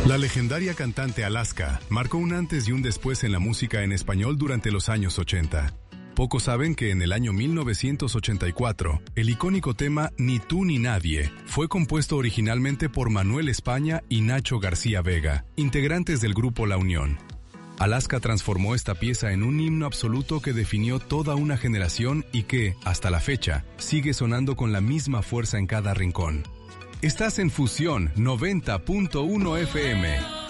La legendaria cantante Alaska marcó un antes y un después en la música en español durante los años 80. Pocos saben que en el año 1984, el icónico tema Ni tú ni nadie fue compuesto originalmente por Manuel España y Nacho García Vega, integrantes del grupo La Unión. Alaska transformó esta pieza en un himno absoluto que definió toda una generación y que, hasta la fecha, sigue sonando con la misma fuerza en cada rincón. Estás en Fusión 90.1 FM.